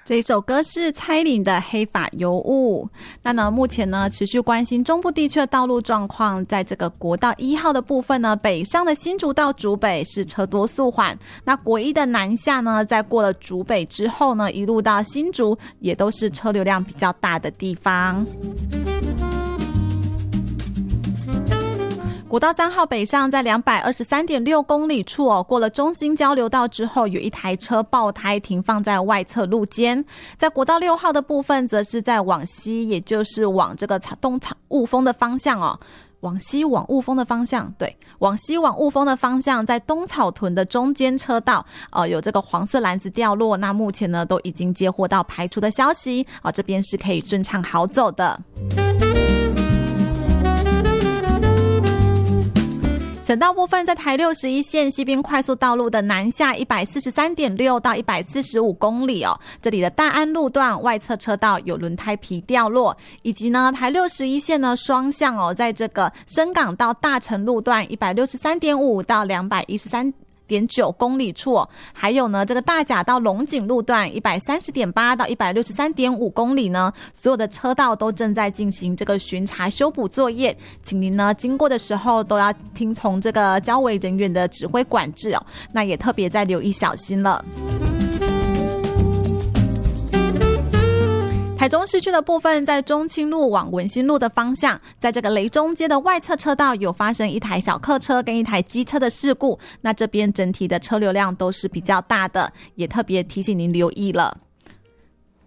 这一首歌是蔡依林的《黑发尤物》。那呢，目前呢持续关心中部地区的道路状况，在这个国道1号的部分呢，北上的新竹到竹北是车多速缓。那国一的南下呢，在过了竹北之后呢，一路到新竹也都是车流量比较大的地方。国道3号北上在 223.6 公里处过了中兴交流道之后，有一台车爆胎停放在外侧路肩。在国道6号的部分，则是在往西，也就是往这个东雾峰的方向往西往雾峰的方向，对，往西往雾峰的方向，在东草屯的中间车道有这个黄色篮子掉落，那目前呢都已经接获到排除的消息这边是可以顺畅好走的。省道部分，在台61线西滨快速道路的南下 143.6 到145公里这里的大安路段外侧车道有轮胎皮掉落，以及呢台61线呢双向在这个深港到大成路段 163.5 到213.9公里处还有呢这个大甲到龙井路段 130.8 到163.5公里呢，所有的车道都正在进行这个巡查修补作业，请您呢经过的时候都要听从这个交委人员的指挥管制那也特别在留意小心了。台中市区的部分，在中清路往文心路的方向，在这个雷中街的外侧车道有发生一台小客车跟一台机车的事故，那这边整体的车流量都是比较大的，也特别提醒您留意了。